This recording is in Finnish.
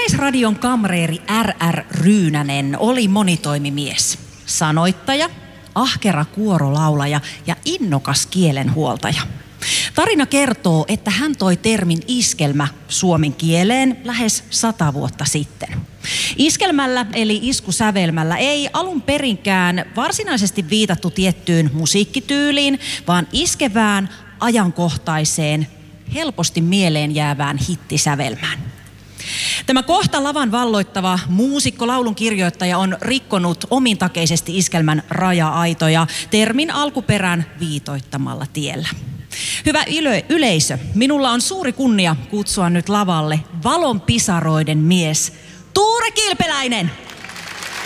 Yleisradion kamreeri R.R. Ryynänen oli monitoimimies, sanoittaja, ahkera kuorolaulaja ja innokas kielenhuoltaja. Tarina kertoo, että hän toi termin iskelmä suomen kieleen lähes 100 vuotta sitten. Iskelmällä eli iskusävelmällä ei alun perinkään varsinaisesti viitattu tiettyyn musiikkityyliin, vaan iskevään, ajankohtaiseen, helposti mieleen jäävään hittisävelmään. Tämä kohta lavan valloittava muusikko, laulun kirjoittaja on rikkonut omintakeisesti iskelmän raja-aitoja termin alkuperän viitoittamalla tiellä. Hyvä yleisö, minulla on suuri kunnia kutsua nyt lavalle valon pisaroiden mies Tuure Kilpeläinen.